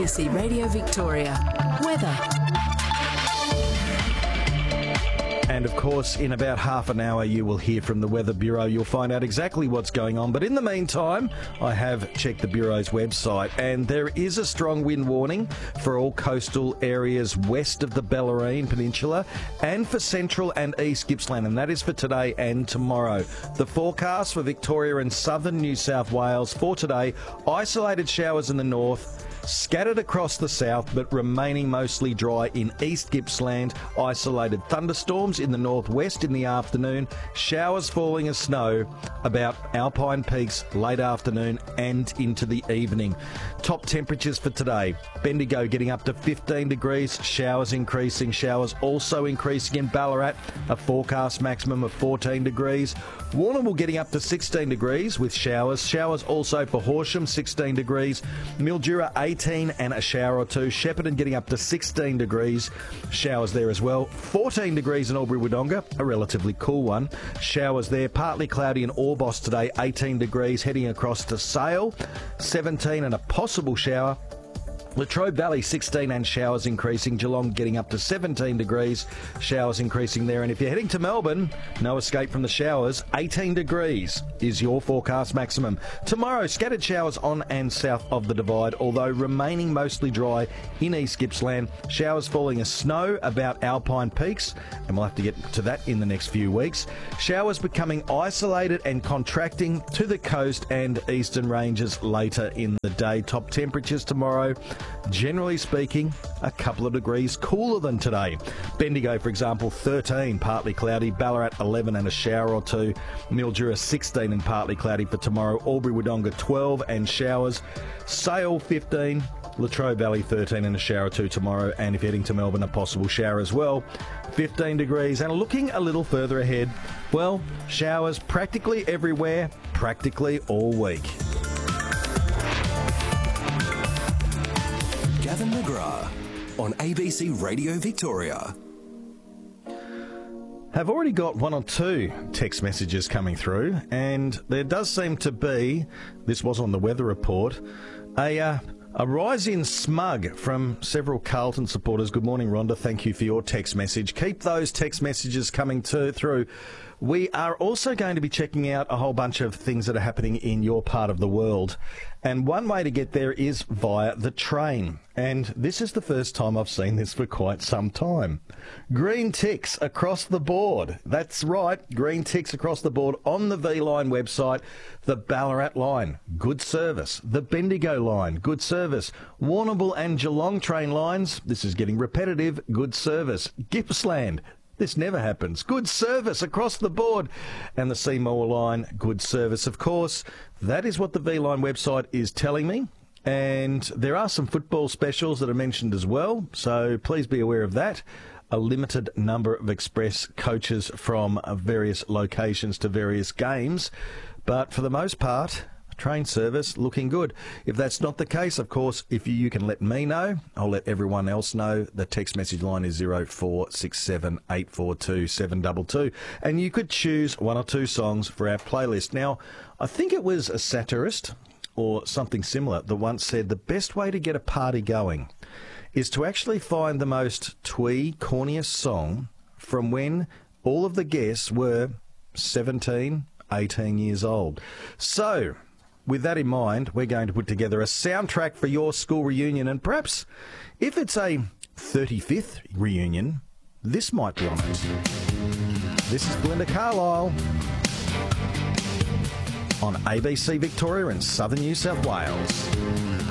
ABC Radio Victoria. Weather. And of course, in about half an hour, you will hear from the Weather Bureau. You'll find out exactly what's going on. But in the meantime, I have checked the Bureau's website, and there is a strong wind warning for all coastal areas west of the Bellarine Peninsula and for central and east Gippsland, and that is for today and tomorrow. The forecast for Victoria and southern New South Wales for today: isolated showers in the north, scattered across the south, but remaining mostly dry in East Gippsland. Isolated thunderstorms in the northwest in the afternoon. Showers falling as snow about Alpine Peaks late afternoon and into the evening. Top temperatures for today: Bendigo getting up to 15 degrees. Showers increasing. Showers also increasing in Ballarat. A forecast maximum of 14 degrees. Warrnambool getting up to 16 degrees with showers. Showers also for Horsham, 16 degrees. Mildura, 18 and a shower or two. Shepparton getting up to 16 degrees. Showers there as well. 14 degrees in Albury-Wodonga, a relatively cool one. Showers there. Partly cloudy in Orbost today, 18 degrees. Heading across to Sale, 17 and a possible shower. Latrobe Valley, 16 and showers increasing. Geelong getting up to 17 degrees. Showers increasing there. And if you're heading to Melbourne, no escape from the showers. 18 degrees is your forecast maximum. Tomorrow, scattered showers on and south of the Divide, although remaining mostly dry in East Gippsland. Showers falling as snow about Alpine Peaks, and we'll have to get to that in the next few weeks. Showers becoming isolated and contracting to the coast and eastern ranges later in the day. Top temperatures tomorrow, generally speaking, a couple of degrees cooler than today. Bendigo, for example, 13, partly cloudy. Ballarat, 11 and a shower or two. Mildura, 16 and partly cloudy for tomorrow. Albury-Wodonga, 12 and showers. Sale, 15. Latrobe Valley, 13 and a shower or two tomorrow. And if you're heading to Melbourne, a possible shower as well. 15 degrees. And looking a little further ahead, well, showers practically everywhere, practically all week. Gavin McGrath on ABC Radio Victoria. Have already got one or two text messages coming through, and there does seem to be, this was on the weather report, a rise in smug from several Carlton supporters. Good morning, Rhonda. Thank you for your text message. Keep those text messages coming through. We are also going to be checking out a whole bunch of things that are happening in your part of the world. And one way to get there is via the train. And this is the first time I've seen this for quite some time. Green ticks across the board. That's right, green ticks across the board on the V-Line website. The Ballarat line, good service. The Bendigo line, good service. Warrnambool and Geelong train lines, this is getting repetitive, good service. Gippsland, this never happens. Good service across the board. And the Seymour line, good service. Of course, that is what the V-Line website is telling me. And there are some football specials that are mentioned as well, so please be aware of that. A limited number of express coaches from various locations to various games. But for the most part, train service looking good. If that's not the case, of course, if you can let me know, I'll let everyone else know. The text message line is 0467 842 722, and you could choose one or two songs for our playlist. Now, I think it was a satirist or something similar that once said the best way to get a party going is to actually find the most twee, corniest song from when all of the guests were 17, 18 years old. So, with that in mind, we're going to put together a soundtrack for your school reunion, and perhaps if it's a 35th reunion, this might be on it. This is Belinda Carlisle on ABC Victoria in southern New South Wales.